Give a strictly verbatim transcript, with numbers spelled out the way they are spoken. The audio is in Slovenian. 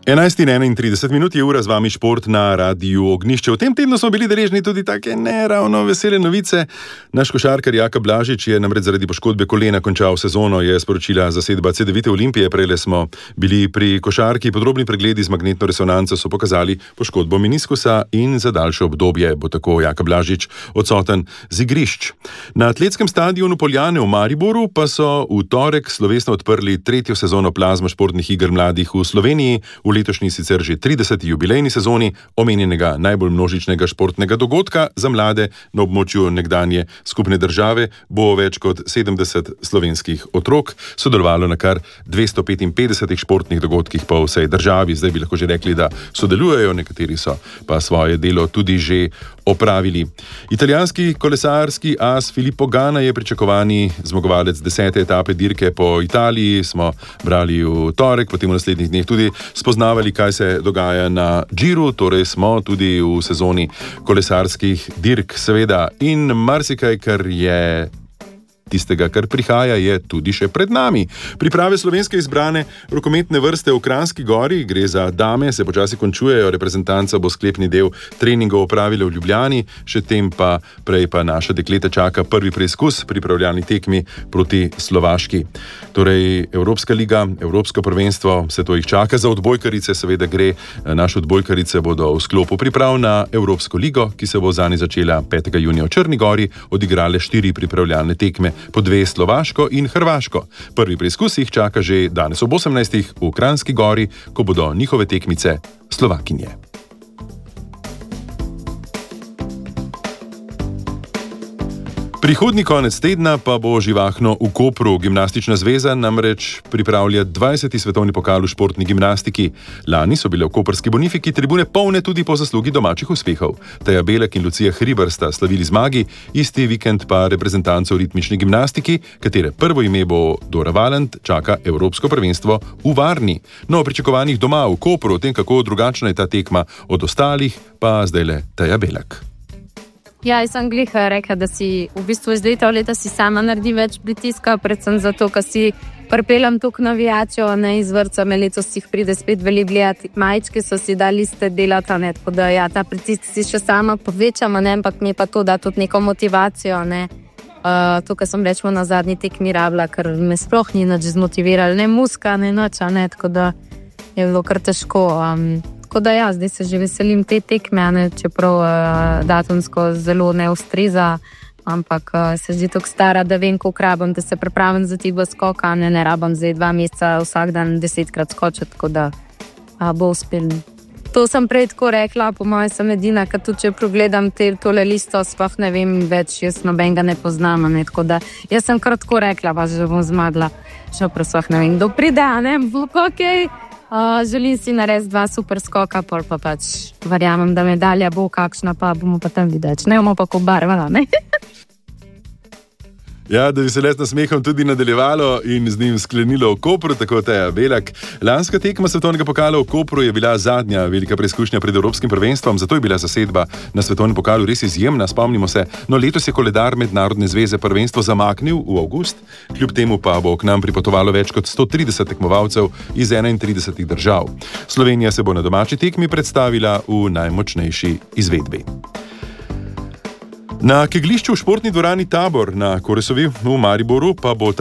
enajst in enaintrideset minut je ura, z vami šport na Radiu Ognjišče. V tem tednu smo bili deležni tudi take neravno vesele novice. Naš košarkar Jaka Blažič je namreč zaradi poškodbe kolena končal sezono, je sporočila zasedba Cedevite Olimpije. Prejle smo bili pri košarki. Podrobni pregledi z magnetno resonanco so pokazali poškodbo meniskusa in za daljše obdobje bo tako Jaka Blažič odsoten z igrišč. Na atletskem stadionu Poljane v Mariboru pa so v torek slovesno odprli tretjo sezono plazma športnih iger mladih v Sloveniji. V letošnji sicer že trideseti jubilejni sezoni omenjenega najbolj množičnega športnega dogodka za mlade na območju nekdanje skupne države bo več kot sedemdeset slovenskih otrok sodelovalo na kar dvesto petinpetdesetih športnih dogodkih po vsej državi. Zdaj bi lahko že rekli, da sodelujejo, nekateri so pa svoje delo tudi že opravili. Italijanski kolesarski as Filippo Ganna je pričakovani zmagovalec desete etape dirke po Italiji. Smo brali v torek, potem v naslednjih dneh tudi spoznavali, kaj se dogaja na Giru, torej smo tudi v sezoni kolesarskih dirk, seveda, in marsikaj, kar je tistega, kar prihaja, je tudi še pred nami. Priprave slovenske izbrane rokometne vrste v Kranjski Gori, gre za dame, se počasi končujejo, reprezentanca bo sklepni del treningov opravila v Ljubljani, še tem pa prej pa naša dekleta čaka prvi preizkus pripravljalni tekmi proti Slovaški. Torej, Evropska liga, Evropsko prvenstvo, vse to jih čaka. Za odbojkarice seveda gre, naše odbojkarice bodo v sklopu priprav na Evropsko ligo, ki se bo zani začela petega junija v Črni Gori, odigrale štiri pripravljalne tekme, po dve Slovaško in Hrvaško. Prvi preizkus jih čaka že danes ob osemnajstih v Kranjski Gori, ko bodo njihove tekmice Slovakinje. Prihodnji konec tedna pa bo živahno v Kopru. Gimnastična zveza namreč pripravlja dvajseti svetovni pokal v športni gimnastiki. Lani so bile v koprski Bonifiki tribune polne tudi po zaslugi domačih uspehov. Teja Belek in Lucija Hribar sta slavili zmagi, isti vikend pa reprezentanco v ritmični gimnastiki, katere prvo ime bo Dora Valant, čaka Evropsko prvenstvo v Varni. No, o pričakovanjih doma v Kopru, o tem, kako drugačna je ta tekma od ostalih, pa zdajle Teja Belek. Ja, jaz sem glih rekla, da si v bistvu iz leta v leta si sama naredi več pritiska, predvsem zato, ker si pripeljem tok navijačev, ne iz vrtca, me letos jih pride spet veli gledati. Majčke so si dali ste delati, ne, tako da ja, ta pritisk si še sama povečam, ne, ampak mi pa to da tudi neko motivacijo, ne. Uh, to, kar sem rečemo na zadnji tekmi rabila, ker me sploh ni nič zmotivirali, ne muska, ne noč, ne, tako da je bilo kar težko. Um, Tako da ja, zdaj se že veselim te tekme, ne, čeprav uh, datumsko zelo ne ustreza, ampak uh, se zdi tako stara, da vem, koliko rabim, da se pripravim za tiba skoka, ne, ne rabim zdaj dva meseca vsak dan desetkrat skočiti, tako da uh, bo uspel. To sem prej tako rekla, po mojem sem edina, ker tudi če progledam te, tole listo, sploh ne vem več, jaz nobenega ne poznam, ne, tako da jaz sem kar tako rekla, pa že bom zmagla, še sploh ne vem, kdo pride, ne, bo okej. Okay. Uh, želim si narediti dva super skoka, pol pa pač verjamem, da medalja bo kakšna, pa bomo pa tam videti. Ne bomo pa ko barvala, ne? Ja, da bi se les nasmehom tudi nadaljevalo in z njim sklenilo v Kopru, tako Teja Belek. Lanska tekma svetovnega pokala v Kopru je bila zadnja velika preizkušnja pred Evropskim prvenstvom, zato je bila zasedba na svetovnem pokalu res izjemna, spomnimo se. No, letos je koledar Mednarodne zveze prvenstvo zamaknil v avgust, kljub temu pa bo k nam pripotovalo več kot sto trideset tekmovalcev iz enaintridesetih držav. Slovenija se bo na domači tekmi predstavila v najmočnejši izvedbi. Na kegljišču v športni dvorani Tabor na Koresovi v Mariboru pa bo ta